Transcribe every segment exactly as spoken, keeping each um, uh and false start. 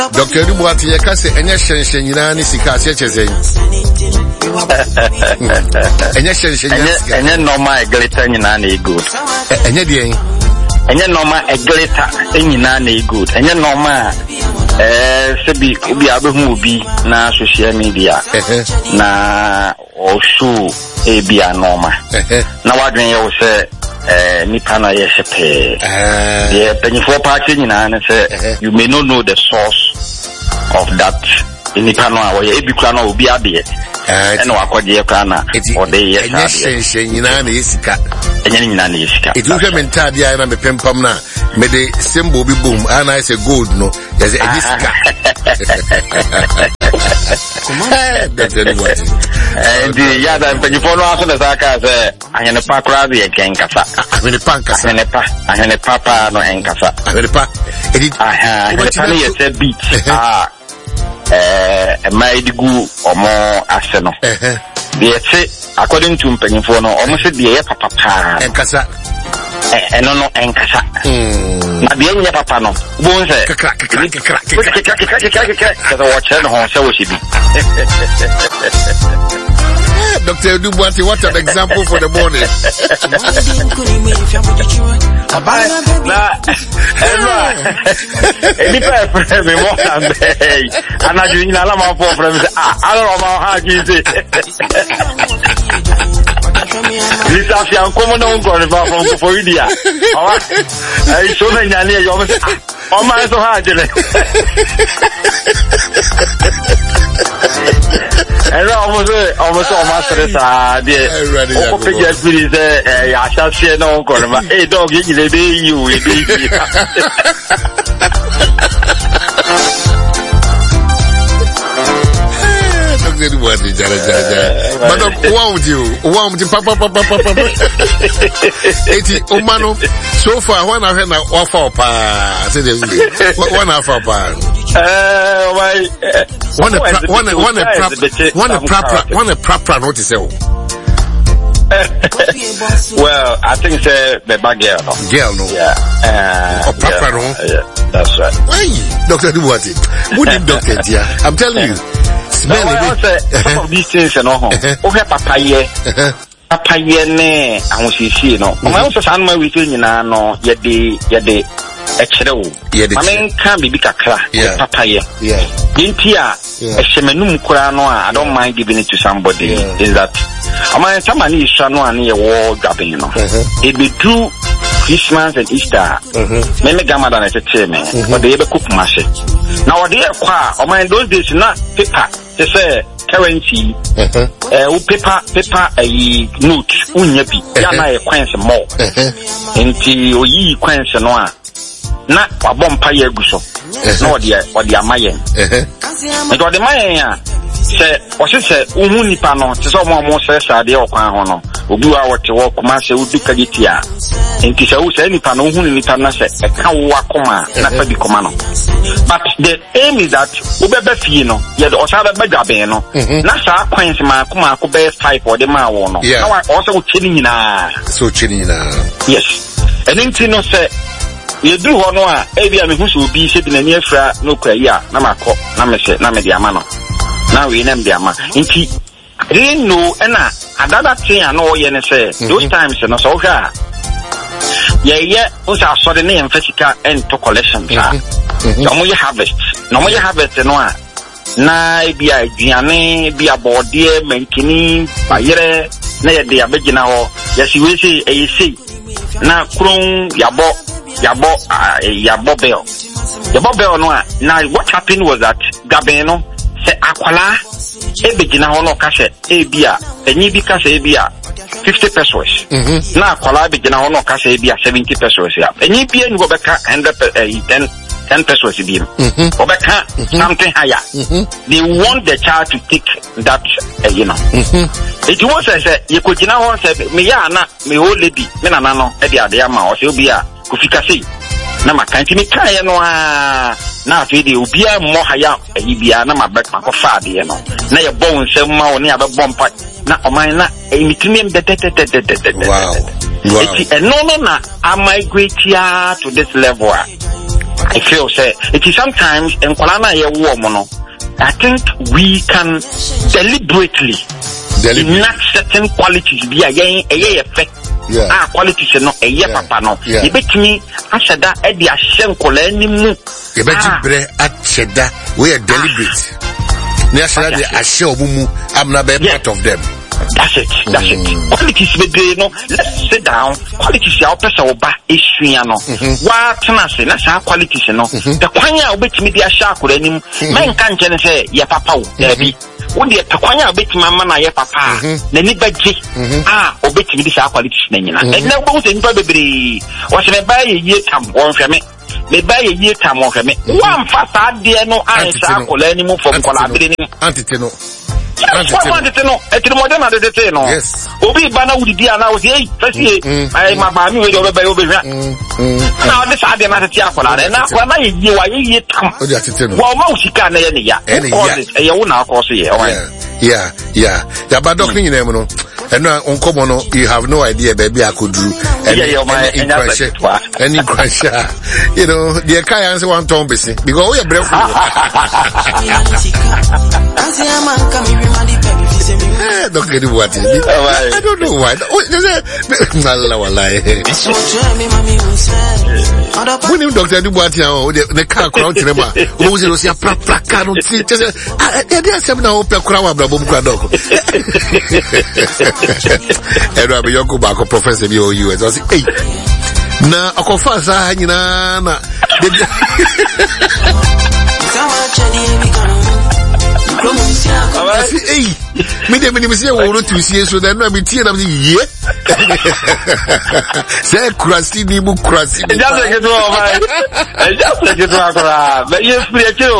Doctor Dubuati yakase enye hyenhye nyina ni sika ase cheze enye hyenhye nyina enye normal glitter nyina na good enye de enye normal glitter nyina na good enye normal eh sebi obi abehu obi na social media na oshu ebia normal na wadwen ye wo se eh nipa na ye shepe eh penifo party nyina na say you may not know the source of that nipa no a ye ebi kura na obi ade eh na wakode kura na o de ye sa enye nyina na yesika enye nyina na yesika it will me ntade ai na me pempam na me de symbol bi boom ana I say gold no yes yesika Doctor Dubuati eh di ya da penifo no aso na saka say anyane pa kura de kenkasa anyane pa nkasa anyane pa anyane papa no enkasa anyane pa edit aha anyane ye say beat ah eh maidigu omo ase no eh de say according to penifo no omo say de ye papa pa enkasa eh no no enkasa mm na de nye papa no bo nse kra kra kra kra kra so watch no ho say wo shi bi Doctor Dubuati, what an example for the morning. Na, Emma, any person me walk and bay, and I do not allow for friends. I don't know how you say. This is a common uncle from for India. I so many near you. Oh, my so hard. And almost almost almost stress ah de o ko pege firi se eh ya sase no ko ma eh dog yi le be you e be yi Doctor Dubuati jara jara madam wow you wow you papa papa papa eti o mano so far when I na offer pa say the one offer pa eh why one one one one proper one proper what to say. Well, I think say the bad girl no. Girl no. Yeah. Uh, oh, proper no. Yeah, that's right. Why, Doctor Dubuati? Who did doctor here? I'm telling you. Smell it. Some of these things you know. Okay, papaye. Papaye ne. I want to see no. I want to say my with you na no. Yedi yedi. Echero. I mean, can be big kakra. Papaye. Yeah. Intia. Eshemenum kura no. I don't mind giving it to somebody. Yeah. Is that? I mean, somebody is trying to any war dropping, you know. It be true Christmas and Easter. Maybe gamma than I say, man. But they ever cook mash. Now, they are qua. I mean, those days not paper. They say currency. Uh, paper, paper, a note. Unyapi. Yana a quench more. Until you quench no. Na a bomb pie guso. No, dear, or the Amayan. And what the Mayan say, what she said, Umuni Pano, someone more says, I dear Quano, who do our to walk, Master Udukaditia. And Tisha say any Pano, who in Tanase, a Kawakoma, not a Bicomano. But the aim is that Ubebefino, yet Osada Begabeno, Nasa, Quench Makuma, Kobe five or the Mawono. Yeah, also Chinina. So Chinina. Yes. And then Tino say, you do hono a ebi am hu so bi she bi na ne afra no kwa yi a na makọ na me she na me dia ma no na we na me dia ma nti they know na adada tin a no ye ne say those times no so hwa ye ye o sa so de ne emfasika and to collection sa no mo ye harvest no mo ye harvest no a na ebi a aduane bi abode mankini bayere na ye de abegina ho ye si we say e say na kron yabo Yabo, uh, Yabo Bell. Yabo Bell, no. Now, what happened was that Gabeno said, Aquala, Ebigina Hono Cashe, Abia, and Nibi Cashe Abia, fifty pesos. Now, Aquala Begina Hono Cashe Abia, seventy pesos. And Nibi and Gobeka and ten, ten pesos. Gobeka, something higher. They want the child to take that, uh, you know. It was, I said, you could now say, Miana, me old lady, Menano, Edia, Diama, or Sylvia. Kufikasi na makanti mi kan no a na afi de obia mo haya ayibia na mabek makofa de no na ye bon nsem ma woni abebom pa na oman na emitimi mbetetetetetete wow wow eti eno no na I migrate here to this level I feel say it is sometimes in Kolana ye woman. I think we can deliberately enact certain qualities be a ye effect. Yeah. Ah, qualities no a ye papa no. You bet me ashada e di ashen kola ni mu. You bet you bre ashada we are deliberate. Ni ashada di ashe omumu. I'm not part of them. That's it. That's mm. it. Qualities be no. Let's sit down. Qualities ya opesa oba issue ya no. What na say na sa qualities no. The kwanya obetimi dia sha akura nim. Men kan je ne say ya papa wo. Ya bi. Wo de kwanya obetimi ama na ya papa. Na ni baje. Ah, obetimi dia sha qualities na nyina. E na wo se nipa bebre. Wo se me ba ye ye tam won hwe me. Me ba ye ye tam won hwe me. Wan fa sa de no an sa akura nim fo kola abire nim. Antite no. Yes, what wanted to know? It's more than I did to know. Yes. Obi Bana would be an hour. Hey, let's see. I my baby with over by over here. Now, this I did not tell for that. And now, when I you are yet come. Well, most you can any ya. Any ya. You now, course, yeah. Yeah, yeah. Yeah, but doctor, you know. And now, on common, you have no idea, baby, I could do. And yeah, my any question. You know, the Kai answer one time busy because we are brave. Don't get it what I don't know why. When you doctor do what the car crowd to them, who was a placa, don't see. There's some now crowd, Brabum Craddock. And Rabbi Yoko Bako, Professor B O U S. I was hey, na a confasa, you know. Hey, me de me say we want to see so that no be tie na me ye. Say krasi ni mu krasi. Just like it all, just like it all. But you free to.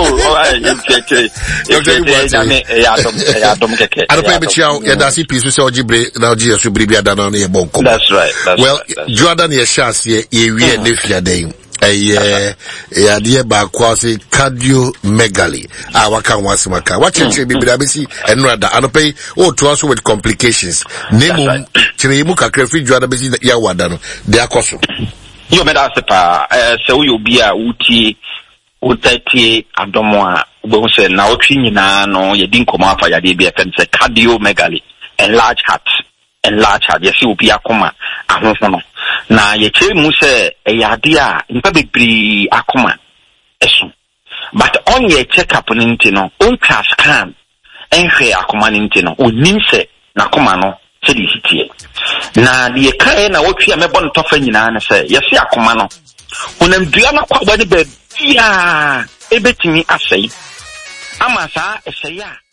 I don't pay me chow. Yeah, that's it. Piece so jibre na ji so bribi ada na na ye bonko. That's right. Well, Jordan ye chance ye ye we ne fia den. Eh, ya die ba kwase cardiomegaly. Ah, waka wasimaka. What chenche bibida bisi enrada anope o to also with complications. Nemu chire mu kakra fi Jordan bisi ya wada no. De akoso. Yo me da sepa eh se wo obi a wuti utati adomo a wo se na otwi nyina no ye din komo afa ya de bi efen se cardiomegaly, enlarged heart, enlarged heart. Ye si obi akoma ahonfo no. Na ye che mu se eyade a npa bebri akoma eso but on ye check up ninti no on class scan enhwe akoma ninti no onim se na akoma no se di hitie na ye kai na wotwi a mebɔ no tofa nyina na se ye se akoma no onam dua na kwaba ne ba bia ebetimi asɛi ama saa esɛi a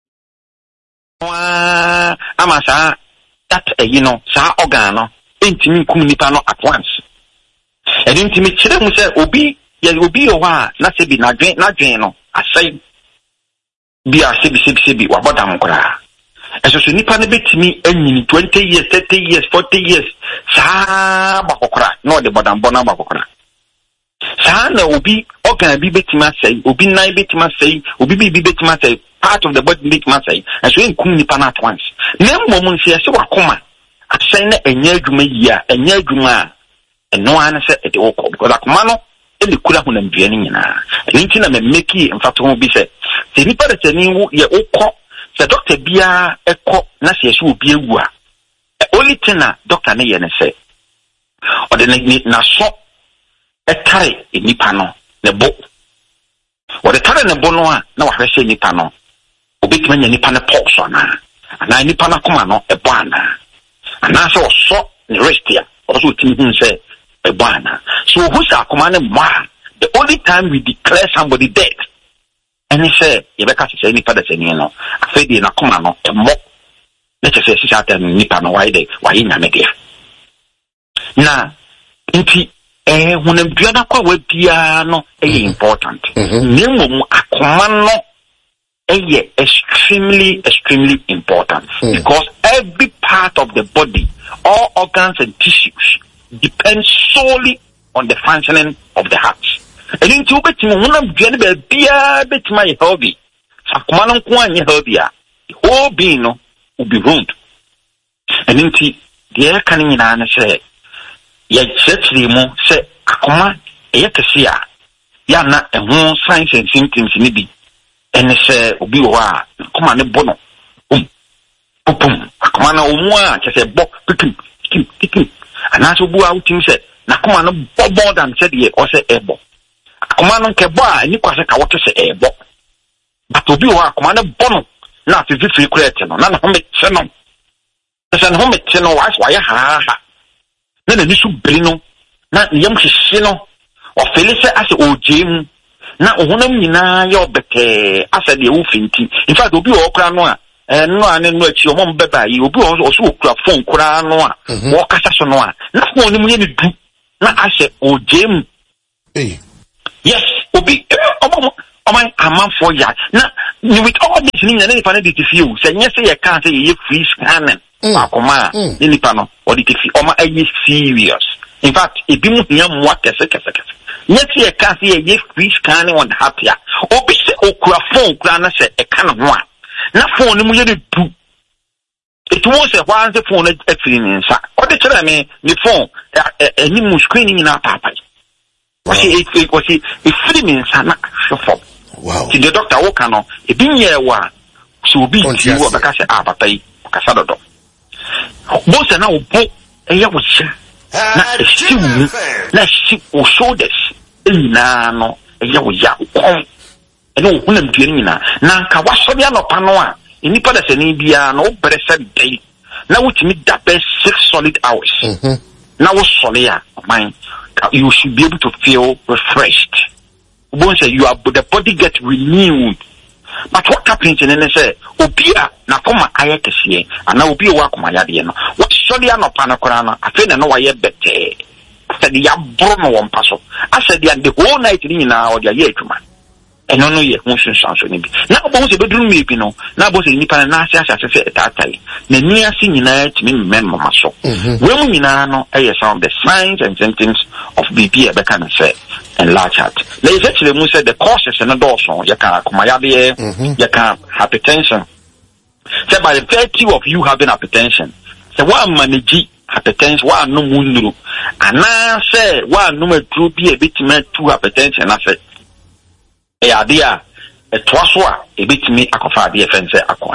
wa ama saa that you know saa organ no intimi kum nipa no at once. And intimi chire mu se obi ya obi o wa na se bi na dwen na dwen no asai bi a se bi se bi se bi wa bodam kora. Eso so nipa ne betimi anyini twenty years, thirty years, forty years sa bakokora no de bodam bona bakokora. Sa na obi organ bi betimi asai, obi nai betimi asai, obi bi bi betimi asai, part of the body betimi asai. And so in kum nipa na at once. Nem momon se se wakoma asɛn na enye adwuma yi a enye adwuma eno ana sɛ ede wokɔ because akoma no ele kura honam dua ne nyinaa enti na me make mfato ho bi sɛ sɛ nipa de tani wo ye wokɔ sɛ doctor bia ekɔ na sɛ yɛhye obi awu a only thing na doctor ne yɛ ne sɛ ɔde ne na so etare nipa no ne bo ɔde tare ne bo no a na wahwɛ sɛ nipa no obetuma nya nipa ne pulse ana ana nipa na koma no ebo ana and that's also the rest here. Also, Tim said, a banner. So, who's our command? The only time we declare somebody dead, and he said, you better say any father, you know, I said, in a command, a mock. Let's say, she's out there in Nippon, why they, why in a media. Now, eh, when a piano with piano, eh, important. Minimum, a command. Yeah, extremely, extremely important mm. because every part of the body, all organs and tissues, depend solely on the functioning of the heart. And in two bits, one of the beer bit my hobby. Sakuman Kwan, the whole being will be ruined. And in the air canning in say, yet, said Limo, say, Akuma, Yakasia, ya na ehun signs and symptoms ni bi ene se obi wo a akoma ne bo no um pum akoma na omu a che se bo pikim pikim pikim ana so bu a utim se na akoma no bo bo dan se de o se ebo akoma no nke bo a ni kwase ka wote se ebo but obi wo akoma ne bo no na fi fi kura te no na na ho me che no se na ho me che no wa wa ya ha ha na na ni su bri no na yam hihye no o felise ase ojem na ohunam nyina ye obete ase de ufinti in fact obi o kra no a eh no ane no achi o mo beba yi obi o so okura phone kra no a wo kasa so no a na phone ni mu ye du na ase ojem eh yes obi omo omo amanfo ya na with all this ni na ni fa na de feel say nye say ye kan say ye free scanning akoma ni ni pa no o de fi omo ayi serious. In fact, if you want more kese kese kese, yes, you can see a free scanning on happier. Obi se okura phone kura na se e kan ho a. Na phone mu ye de du. It won't say why the phone e free ni nsa. O de kire me the phone any mu screen ni na papa. Was it it was it free ni nsa na shofo. Wow. The doctor wo kan no e bi nye wa so bi ti wo be ka se ah papa yi ka sa dodo. Bo se na obo e ye wo se na estiwu na shi o shoulders ina no eya wo ya kon ene wo hunam due nyina na nka waso bia no pa no a enipa da sani bia no bere se day na wutimi da be six solid hours mhm na wo sole a man you should be able to feel refreshed. Once you are the body get renewed. But what happens in any say obia na koma ayekese ana obi wa koma yade no what sori ano panakora no afi na no waye bete said ya bro no won paso I said the whole night ni na o dia ye adwuma eno no ye hu hwensanso ni bi na obo se beduru mi bi no na bo se ni pa na ase ase ase etatai na ni ase nyina timi men mama so we mu nyina no eye some of the signs and symptoms of B P e be kan say and large heart. There is actually we said the causes and the dorsal you can kumayade you can hypertension. So by the virtue of you having hypertension, so one manage hypertension, one no mundu, and now say one no two be a bit me two hypertension. I said, a idea a twaswa a bit me akofa the offense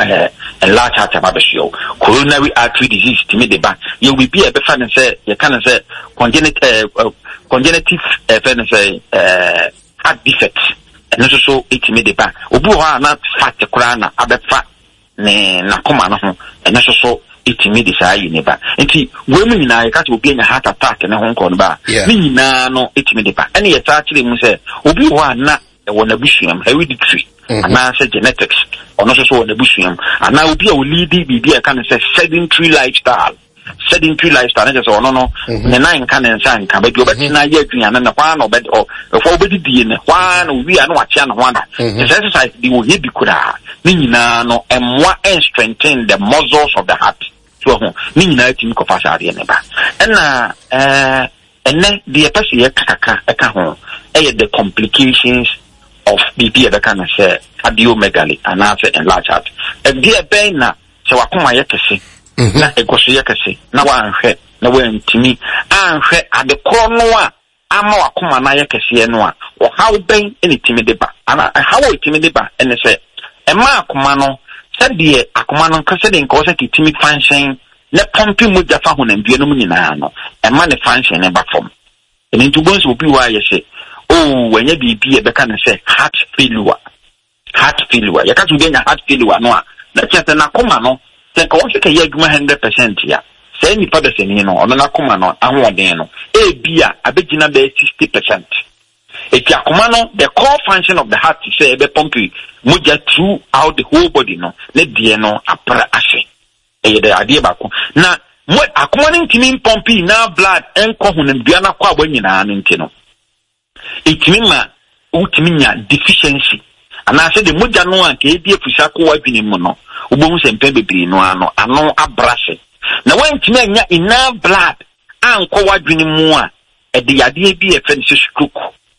a large heart ababesio coronary artery disease to me the back. You will be a befan and say you can say congenital congenitive uh, uh, heart defects and also so it made the back. Obu na fat the crana abefa ne na koma no ho and also so it made the say in the back. And women na you can't be in a heart attack and a hong kong bar. Ni na no it made the back. And it's actually mu say obi na e wona busuam hereditary and na say genetics or also so wona busuam and na obi a lead bibi e kan say sedentary lifestyle. Sedentary lifestyle just or no no ne nine can and san can be obeti na ye aduan na kwa na obedi or for obedi die ne kwa na wi anu atia na hwana exercise the wo ye bi kura ni nyina no emwa and strengthen the muscles of the heart so ho ni nyina timi ko fasa ade ne ba na eh ene the person ye kaka e ka ho e the complications of B P e be kan say cardiomegaly and also enlarged heart e die be na se wakoma ye kese na egoso yakase na wanhwe na wantimi anhwe ade kro no a ama wakoma na yakase no a o how ben enitimi de ba ana how etimi de ba ene se e ma akoma no se de akoma no kase de nko se kitimi function le pompi mu jafa ho na bia no nyina no e ma ne function ne ba fom eni ntubonso obi wa ye se oh wanya bibi e be ka ne se heart failure heart failure yakatu de nya heart failure no a na chete na akoma no se ko se ke yeguma one hundred percent ya se ni pa de se ni no ono na koma no ahoden no e bia abegina be sixty percent e ti akoma no the core function of the heart is say be pump moja throughout the whole body no le die no apra ase e de ade ba ko na mo akoma no ntimi pump na blood enko honam bia na kwa abanyina no nti no e timi ma utimi nya deficiency ana se de moja no an ke e die fusa ko wadwini mu no ubom sempe bebiri no ano ano abrase na wantimi anya enough blood anko wadwini mu a e de yade bi e fene se stroke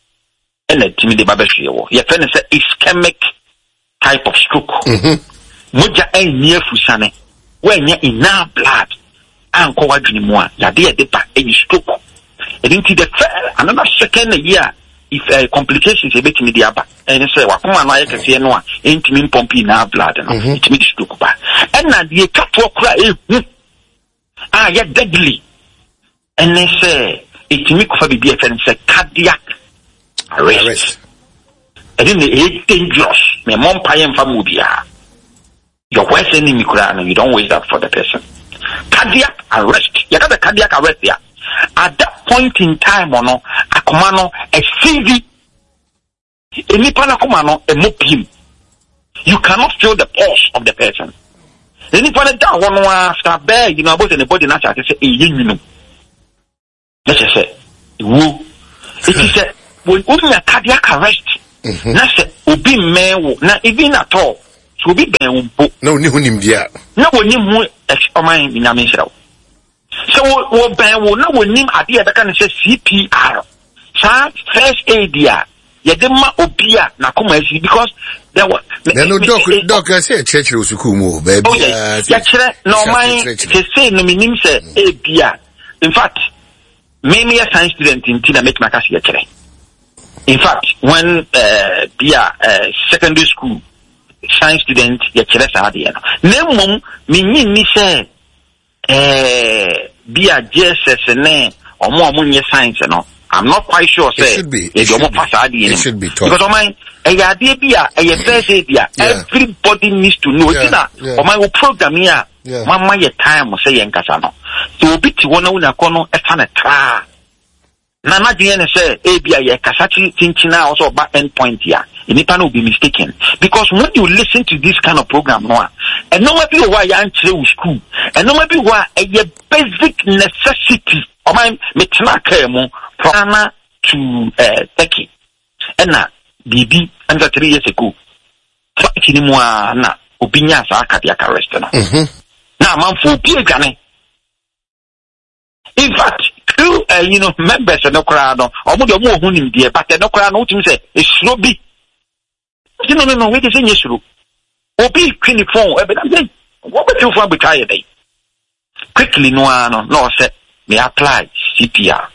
ena timi de babehwe wo ye fene se ischemic type of stroke mhm moja anya fusane wanya enough blood anko wadwini mu a yade e de ba e stroke e dinti de another second year if uh, complications a bit media and say wakuma na yake se no a intimi pompi na blood no intimi stroke ba and na the catwa kra e ah yeah deadly and they say intimi ko fa bibi e fen say cardiac arrest and then it dangerous me mom payen fa mu bia your worst enemy kra no you don't waste that for the person. Cardiac arrest you got the cardiac arrest here. At that point in time, ono akomano a C V. Any panakomano a mopim. You cannot feel the pulse of the person. Any pana down one after bed, you know about anybody not to say, you know. Let's just say, woo. It is a when only a cardiac arrest. That's it. Ubi me na even at all. So be ben no ni hunim dia. No ni hu explain in a so we ben we no we nim ade e beka ne say C P R sa first aid ya ye de ma obia na koma asi because there was no doc doc say church usuku mu baby ya kire no man say say no minim say e bia in fact me me a science student in tina make makasi ya kire in fact when uh bia uh, secondary school science student ya kire sa ade no na mum me nyi say eh be a J S S ne omo omo nye science no I'm not quite sure say it should be because o man e ya de bia e ye first aid bia everybody needs to know tina o man program here mama ye time say yen kasa no so obi ti wona una kono e fa na tra na na je ne say e bia ye kasa tinchina also back end point here Inipa no be mistaken because when you listen to this kind of program no and no matter why you enter school and no matter why a basic necessity of my metna kemo from to uh Turkey and na bibi under three years ago kini mu na obinya sa cardiac arrest no na man for bi gane in fact two uh, you know members no crowd no omo de omo ohun nim de but no crowd no timi say e suro bi no no no wait is in yesuru obi kwini phone e be na dey what be you for be tired dey quickly no no no say me apply C P R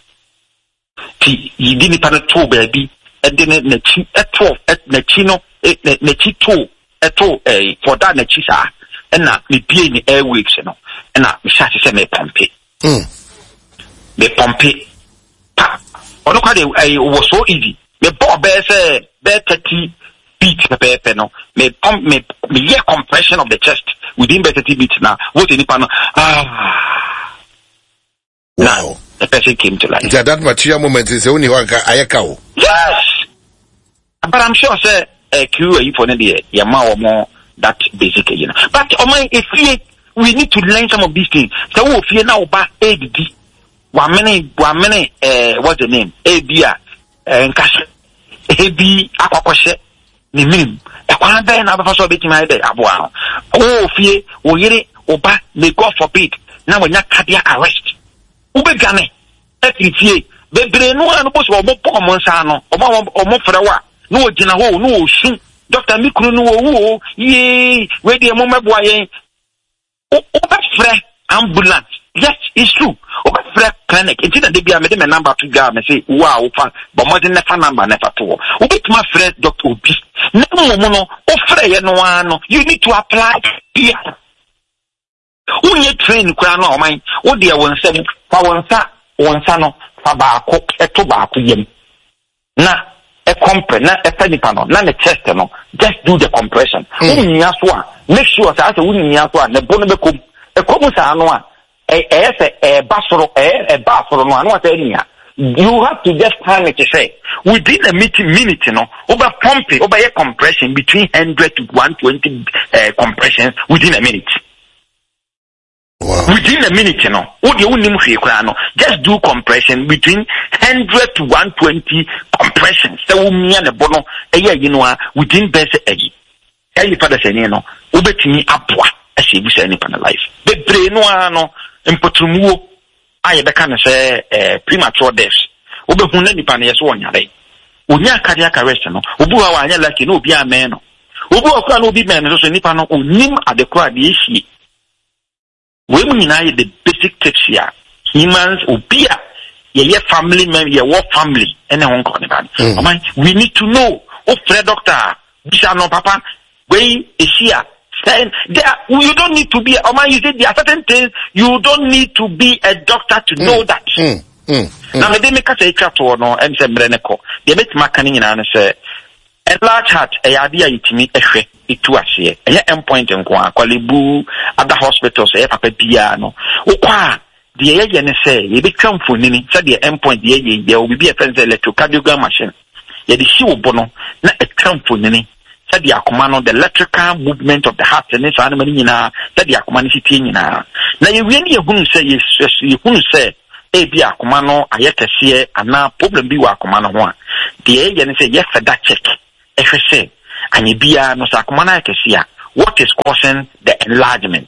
ti yi di ni pa na to baby e de na chi e to na chi no na chi to e to eh for that na chi sa e na me pie ni airways no e na me sha say me pompe mm me pompe pa ono kwa dey was so easy me bo be say be thirty beat pepe no me pump me me yeah compression of the chest within thirty beats now what any panel ah wow now, the person came to life. Yeah, that material moment is only one ayaka. Yes, but I'm sure say a Q A for the yama or more that basic you know but oh my if we we need to learn some of these things so we fear now about A D D one minute one minute uh what's the name A B A and cash A B aquaquashe ni minim e kwa be na ba so be tima be aboa o fie o yire oba may God forbid na wanya cardiac arrest u be gane e fie be bre no anu bo so omo po mo nsa no omo omo frewa no ogina ho no osu doctor mikru no wo ye we de mo meboa yen o be fre ambulance yes it's true o be fre clinic it na dey bia me dey my number to ga me say wow fa but mo dey nefa number nefa to o be tuma fre doctor obi no mo no o fre ye no ano you need to apply here unye train kura no o man o de won nsam fa won sa won sa no fa ba ko eto ba ko yem na e compre na e panipa no na ne chest no just do the compression unya so a make sure say say unya so a ne bo no be kom e kom sa no a e e say e ba soro e e ba soro no anu ata nya you have to just time it to say within a minute minute you know over pump over a compression between one hundred to one twenty uh, compressions within a minute. Wow. Within a minute you know what you unim hwe kra no just do compression between one hundred to one twenty compressions so umia ne bono eya yi no within best egi eyi father say no obetimi aboa ashebu say ni pana life be bre no ano impotumuo aye beka ne say eh premature death obehu na nipa ne yeso wonyare onya cardiac arrest no obu wa wa anya lucky no obi amen no obu okra no obi men no so nipa no onim adekra de ehie we mu nyina ye the basic tips here humans obia Your family member, your work family, and then mm. we need to know. Oh, Fred doctor, we shall know, Papa. Where is here? There, you don't need to be. Oh man, you said there are certain things you don't need to be a doctor to mm. know that. Mm. Mm. Now, me they make us a chat or no, and say Breneko. They make my canning and say a large heart, a idea it me a share it to us here. A endpoint and qua, Qualibu, other hospitals, a papa piano. Oh, qua. The agent say, you become for Nini, said the endpoint, the agent, there will be a fancy electrocardiogram machine. Yet the shoe bono, not a trump for Nini, said the Akumano, the electrical movement of the heart and this animal in said the Akumani city in now. Now you really who say, you who say, A be Akumano, I yet to see, and now problem be Akumano one. The agent say, yes, for that check. If you say, and you be a no Sakumana, what is causing the enlargement?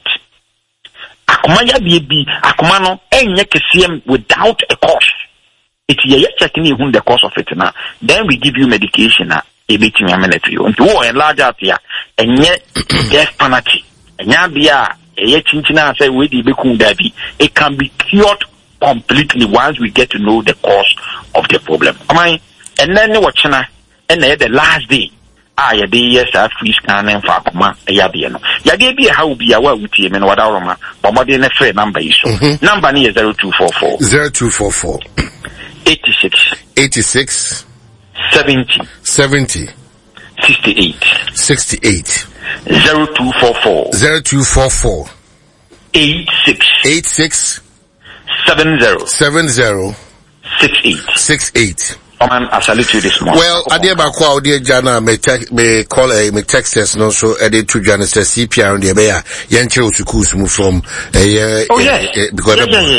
Akumanya baby, Akumano, and yet see him without a cause. It's yet checking you the cause of it now. Then we give you medication now. A bit in a minute to you. And you enlarge out here, and yet death penalty. And ya be a yet chinchina say with the Bekum Dabi. It can be cured completely once we get to know the cause of the problem. Am I? And then watching and then the last day. Ah, ya be yes, I free scan and Fakuma, a yabiano. Ya gave me how be aware with him and what our but more than a fair number issue. Number near zero two four four. Zero two four four. Eighty six. Eighty six. Seventy. Seventy. Sixty eight. Sixty eight. Zero two four four. Zero two four four. Eight six. Eight six. Seven zero. Seven zero. Six eight. Six eight. Man, I salute you this morning. Well, I dear Bakwa, dear Jana, may text, may call a, may text us, no, so edit to Jana says C P R and the Bear, Yancho to Kus move from a, oh, yes, because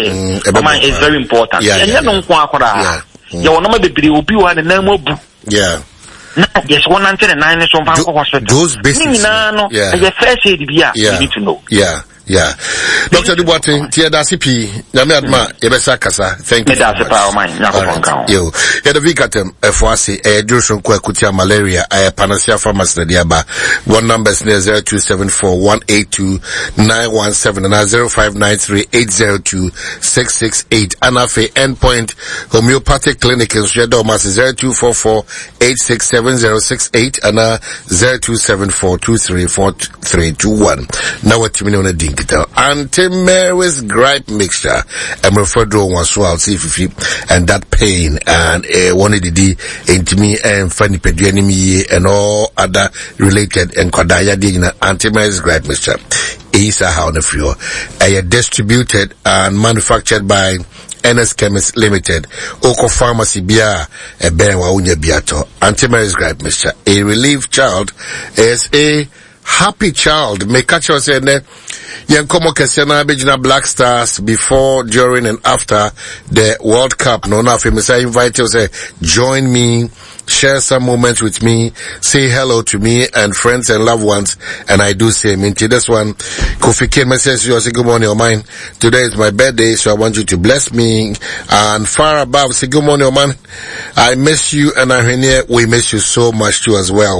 man is very important. Yeah, yeah, yeah. You know, maybe will be one and then more. Yeah. Yes, one hundred and nine is from hospital. Those basics. Yeah. The first aid, yeah, you need to know. Yeah. Yeah. Doctor Dubois, Tia Dasipi, Yami Adma, Ebesa Kasa, thank you. That's a power mine. Yo, Yada Vicatem, F one C, a Druson Kutia malaria, a Panacea pharmacy, Diaba. One number is near zero two seven four one eight two nine one seven and zero five nine three eight zero two six six eight. Anafe Endpoint Homeopathic Clinic in Shadomas zero two four four eight six seven zero six eight and zero two seven four two three four three two one. Now what you mean on a ding? Auntie Mary's gripe mixture, and refer to one swallow, see if and that pain and uh, one of the D into me and funny enemy and all other related and Kodaya Dina Auntie Mary's gripe mixture is a how the fuel, a distributed and manufactured by N S Chemist Limited, Oko Pharmacy Bia, a Benwa Unya Biato, Auntie Mary's gripe mixture. A relieved child is a happy child. May catch us in there. Yankomo Kesiana Bejina Black Stars before, during and after the World Cup. No, now famous. I invite you to say, join me, share some moments with me, say hello to me and friends and loved ones. And I do say, Minty, this one, Kofi Ken says, you say good morning, your mind. Today is my birthday, so I want you to bless me. And far above, say good morning, your man. I miss you and I'm here. We miss you so much too as well.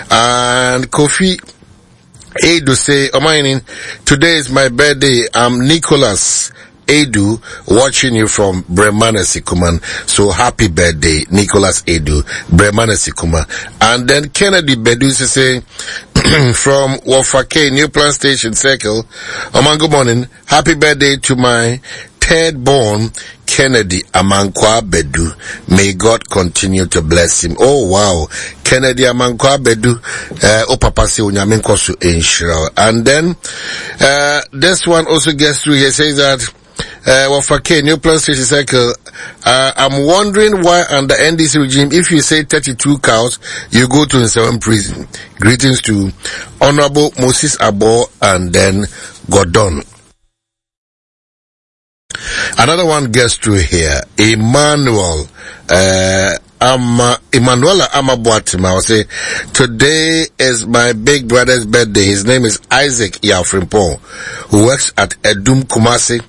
And Kofi Edu say, Omainin, today is my birthday. I'm Nicholas Edu, watching you from Bremana Sikuman. So happy birthday, Nicholas Edu, Bremana Sikuma. And then Kennedy Bedu say, from Wofake, New Plant Station Circle. Oman, good morning. Happy birthday to my third born, Kennedy Amankwa Bedu. May God continue to bless him. Oh wow. Kennedy Amankwa Bedu, uh, oh papa say unyaminko su inshira. And then, uh, this one also gets through here, says that, uh, well, for K, New Plant Station Cycle, uh, I'm wondering why under N D C regime, if you say thirty-two cows, you go to seven prison. Greetings to Honorable Moses Abo and then Gordon. Another one gets through here. Emmanuel, uh, Ama, Emanuela Amabuatima will say, today is my big brother's birthday. His name is Isaac Yafrimpo, who works at Edum Kumasi.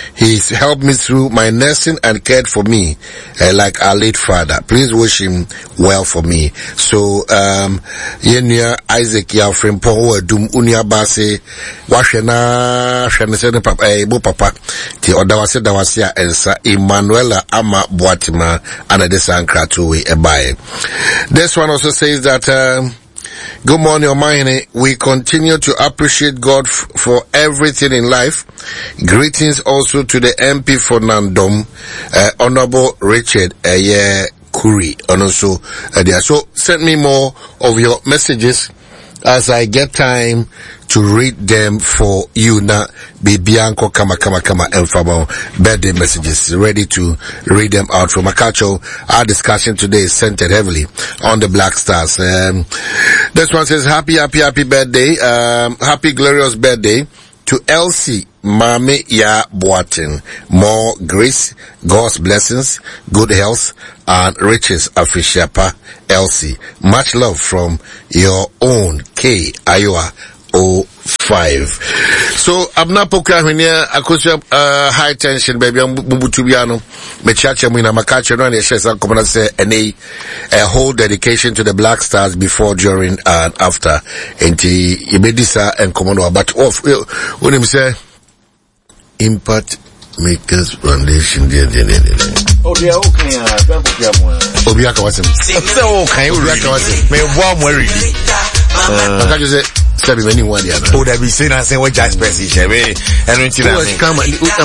He's helped me through my nursing and cared for me uh, like our late father. Please wish him well for me. So, um, Yenya Isaac Yafrimpo, Dum Unia Base, Washena, Shanesen Papa, Ebo Papa, Ti Odawase Dawasia, and Sa Emanuela Ama Boatima, and Adesan Kratuwe Ebaye. This one also says that, um, good morning, Omayene. We continue to appreciate God f- for everything in life. Greetings also to the M P for Nandom, uh, Honorable Richard uh, yeah, Kuri. And also, uh, there. So send me more of your messages as I get time to read them for you. Now, Bianco Kama Kama Kama and Fabo birthday messages, ready to read them out from Akacho. Our discussion today is centered heavily on the Black Stars. Um, this one says, happy, happy, happy birthday, um, happy, glorious birthday to Elsie Mame Ya Boatin. More grace, God's blessings, good health, and riches of Shapa Elsie. Much love from your own K. Iowa oh five. So Abna Poka Henia Akosia uh high tension baby Mbutubiano Mechacha Mwina Makacha no Shesa Komana say any a whole dedication to the Black Stars before, during, and after. Enti Ibedisa and Komono but off when him say Impact Makers Foundation. Oh, they are okay. Obiaka was him. So okay, Obiaka was him. May warm worry. Uh, I just say, Sabi, many one, yeah. Oh, that be saying I say what just press it, and when you